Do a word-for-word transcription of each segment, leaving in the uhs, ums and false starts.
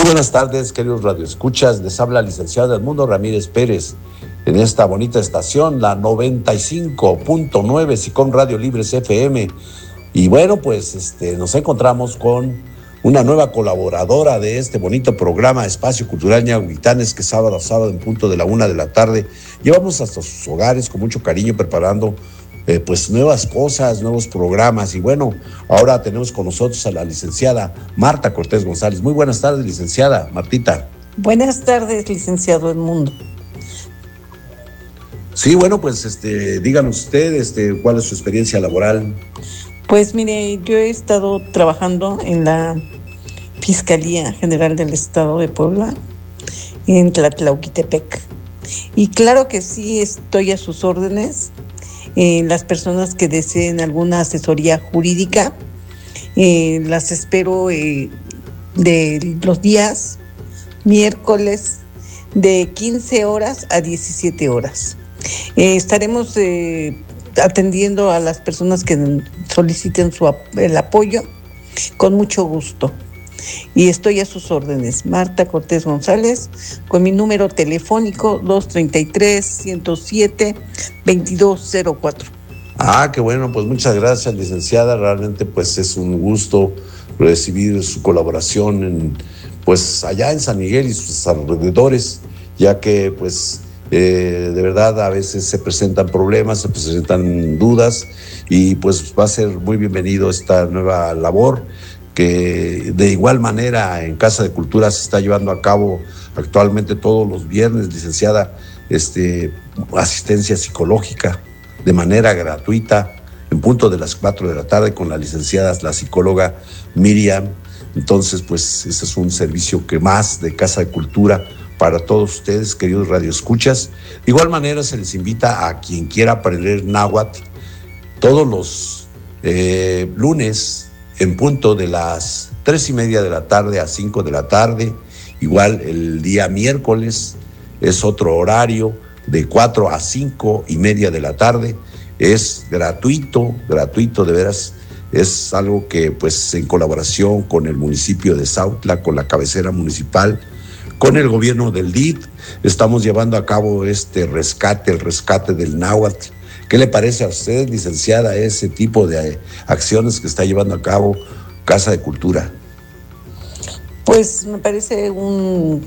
buenas tardes, queridos radioescuchas. Les habla el licenciado Edmundo Ramírez Pérez en esta bonita estación, la noventa y cinco punto nueve Sicom Radio Libres F M. Y bueno, pues este, nos encontramos con una nueva colaboradora de este bonito programa Espacio Cultural Ñahuitanes, que sábado a sábado en punto de la una de la tarde llevamos hasta sus hogares con mucho cariño preparando Eh, pues nuevas cosas, nuevos programas. Y bueno, ahora tenemos con nosotros a la licenciada Marta Cortés González. Muy buenas tardes, licenciada Martita. Buenas tardes, licenciado Edmundo. Sí, bueno, pues este, díganos usted este, cuál es su experiencia laboral. Pues mire, yo he estado trabajando en la Fiscalía General del Estado de Puebla, en Tlatlauquitepec. Y claro que sí, estoy a sus órdenes. Eh, las personas que deseen alguna asesoría jurídica, eh, las espero eh, de los días miércoles de quince horas a diecisiete horas. Eh, estaremos eh, atendiendo a las personas que soliciten su, el apoyo con mucho gusto. Y estoy a sus órdenes, Marta Cortés González, con mi número telefónico dos treinta y tres, ciento siete, veintidós cero cuatro. Ah, qué bueno, pues muchas gracias, licenciada. Realmente pues es un gusto recibir su colaboración en, pues allá en San Miguel y sus alrededores, ya que pues eh, de verdad a veces se presentan problemas, se presentan dudas, y pues va a ser muy bienvenido esta nueva labor, que de igual manera en Casa de Cultura se está llevando a cabo actualmente todos los viernes, licenciada, este, asistencia psicológica de manera gratuita en punto de las cuatro de la tarde con la licenciada, la psicóloga Miriam. Entonces, pues ese es un servicio que más de Casa de Cultura para todos ustedes, queridos radioescuchas. De igual manera se les invita a quien quiera aprender náhuatl todos los eh, lunes en punto de las tres y media de la tarde a cinco de la tarde. Igual el día miércoles es otro horario de cuatro a cinco y media de la tarde. Es gratuito, gratuito de veras. Es algo que pues en colaboración con el municipio de Sautla, con la cabecera municipal, con el gobierno del D I F, estamos llevando a cabo este rescate, el rescate del náhuatl. ¿Qué le parece a usted, licenciada, ese tipo de acciones que está llevando a cabo Casa de Cultura? Pues me parece un,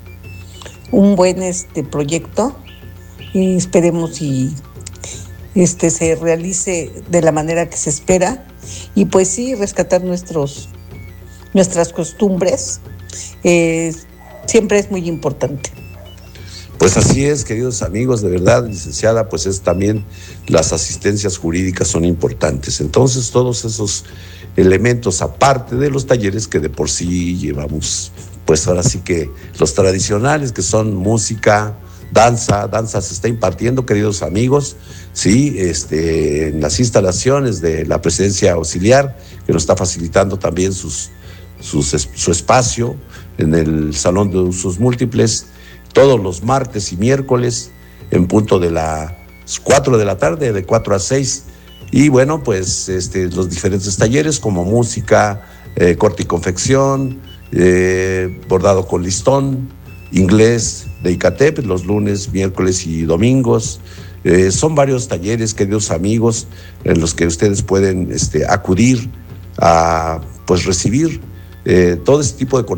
un buen este proyecto, y esperemos y este se realice de la manera que se espera, y pues sí, rescatar nuestros nuestras costumbres eh, siempre es muy importante. Pues así es, queridos amigos, de verdad, licenciada, pues es también las asistencias jurídicas son importantes. Entonces, todos esos elementos, aparte de los talleres que de por sí llevamos, pues ahora sí que los tradicionales, que son música, danza, danza se está impartiendo, queridos amigos, sí, este, en las instalaciones de la presidencia auxiliar, que nos está facilitando también sus, sus, su espacio en el Salón de Usos Múltiples, todos los martes y miércoles en punto de las cuatro de la tarde, de cuatro a seis. Y bueno, pues este, los diferentes talleres como música, eh, corte y confección, eh, bordado con listón, inglés de Icatep, los lunes, miércoles y domingos. Eh, son varios talleres, queridos amigos, en los que ustedes pueden este, acudir a pues recibir eh, todo este tipo de